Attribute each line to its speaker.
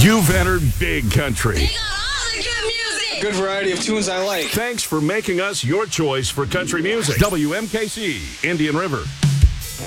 Speaker 1: You've entered Big Country.
Speaker 2: They got all the good music.
Speaker 3: Good variety of tunes I like.
Speaker 1: Thanks for making us your choice for country music. WMKC, Indian River.